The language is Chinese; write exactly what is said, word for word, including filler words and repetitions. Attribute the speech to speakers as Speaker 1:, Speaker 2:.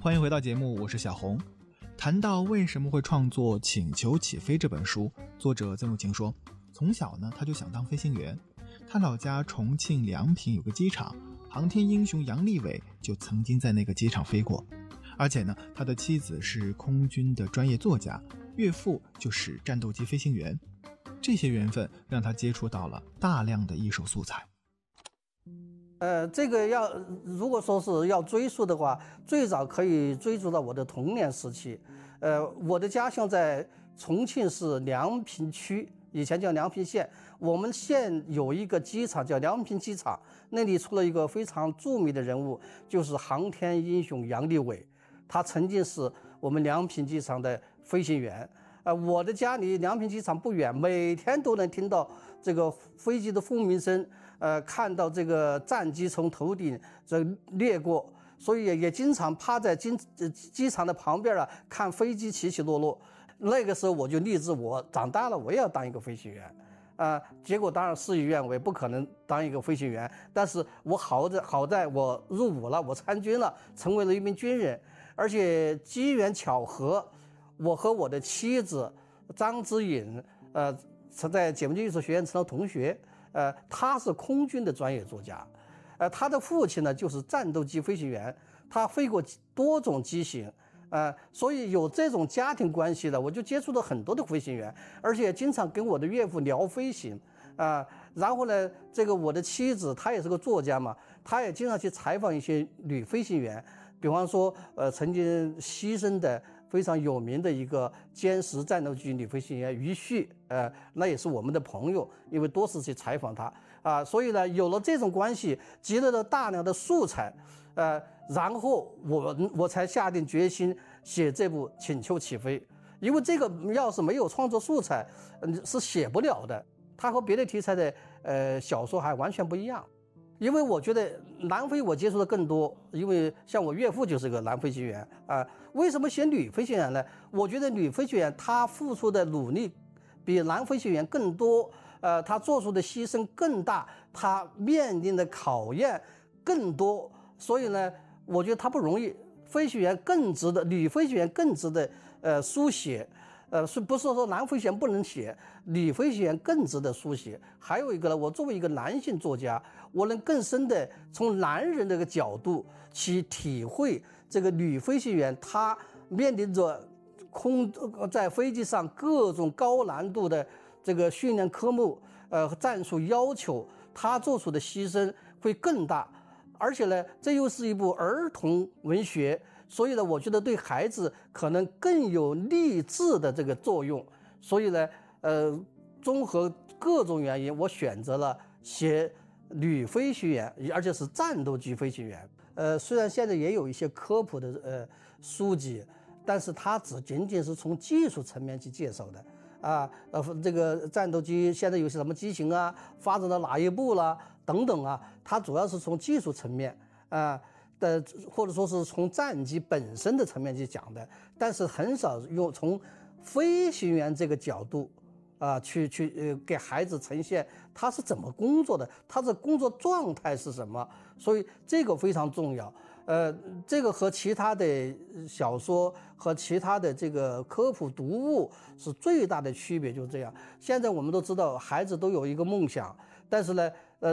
Speaker 1: 欢迎回到节目，我是小红。谈到为什么会创作《请求起飞》这本书，作者曾路晴说，从小呢他就想当飞行员。他老家重庆梁平有个机场，航天英雄杨利伟就曾经在那个机场飞过。而且呢，他的妻子是空军的专业作家，岳父就是战斗机飞行员。这些缘分让他接触到了大量的艺术素材。
Speaker 2: 呃，这个要如果说是要追溯的话，最早可以追溯到我的童年时期。呃，我的家乡在重庆市梁平区，以前叫梁平县。我们县有一个机场叫梁平机场，那里出了一个非常著名的人物，就是航天英雄杨利伟。他曾经是我们梁平机场的飞行员。呃，我的家离梁平机场不远，每天都能听到这个飞机的轰鸣声，呃，看到这个战机从头顶这掠过，所以也也经常趴在机机场的旁边啊，看飞机起起落落。那个时候我就立志，我长大了我也要当一个飞行员。啊、呃，结果当然事与愿违，不可能当一个飞行员。但是我好在好在我入伍了，我参军了，成为了一名军人，而且机缘巧合。我和我的妻子张之颖，呃，在解放军艺术学院成了同学。呃，他是空军的专业作家，呃，他的父亲呢就是战斗机飞行员，他飞过多种机型，呃，所以有这种家庭关系的，我就接触到很多的飞行员，而且经常跟我的岳父聊飞行，啊、呃，然后呢，这个我的妻子她也是个作家嘛，她也经常去采访一些女飞行员，比方说，呃，曾经牺牲的。非常有名的一个歼十战斗机女飞行员于旭，呃，那也是我们的朋友，因为多次去采访她啊、呃，所以呢，有了这种关系，积累了大量的素材，呃，然后我我才下定决心写这部《请求起飞》，因为这个要是没有创作素材，嗯，是写不了的。它和别的题材的呃小说还完全不一样。因为我觉得男飞我接触的更多，因为像我岳父就是个男飞行员啊、呃。为什么写女飞行员呢？我觉得女飞行员她付出的努力比男飞行员更多，呃，她做出的牺牲更大，她面临的考验更多，所以呢，我觉得她不容易。飞行员更值得，女飞行员更值得呃书写。呃，是不是说男飞行员不能写，女飞行员更值得书写？还有一个呢，我作为一个男性作家，我能更深的从男人这个角度去体会这个女飞行员她面临着空在飞机上各种高难度的这个训练科目，呃，战术要求，她做出的牺牲会更大。而且呢，这又是一部儿童文学。所以呢，我觉得对孩子可能更有励志的这个作用。所以呢，呃，综合各种原因，我选择了写女飞行员，而且是战斗机飞行员。呃，虽然现在也有一些科普的呃书籍，但是它只仅仅是从技术层面去介绍的啊，呃，这个战斗机现在有些什么机型啊，发展到哪一步啦，等等啊，它主要是从技术层面啊。的或者说是从战机本身的层面去讲的，但是很少用从飞行员这个角度啊、呃、去去呃给孩子呈现他是怎么工作的，他的工作状态是什么，所以这个非常重要。呃，这个和其他的小说和其他的这个科普读物是最大的区别，就是这样。现在我们都知道，孩子都有一个梦想，但是呢，